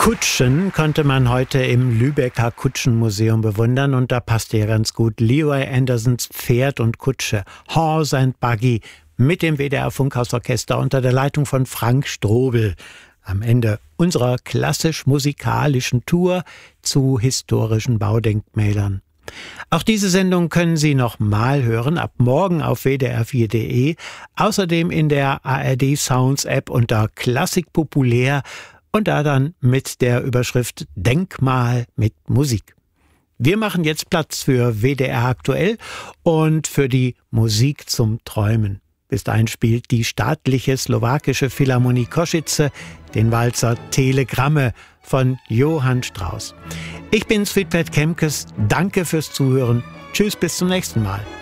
Kutschen konnte man heute im Lübecker Kutschenmuseum bewundern und da passte ja ganz gut Leroy Andersons Pferd und Kutsche, Horse and Buggy, mit dem WDR Funkhausorchester unter der Leitung von Frank Strobel. Am Ende unserer klassisch-musikalischen Tour zu historischen Baudenkmälern. Auch diese Sendung können Sie noch mal hören, ab morgen auf wdr4.de, außerdem in der ARD Sounds App unter Klassik populär und da dann mit der Überschrift Denkmal mit Musik. Wir machen jetzt Platz für WDR aktuell und für die Musik zum Träumen. Bis dahin spielt die staatliche slowakische Philharmonie Košice den Walzer Telegramme von Johann Strauss. Ich bin Friedbert Kemkes, danke fürs Zuhören. Tschüss, bis zum nächsten Mal.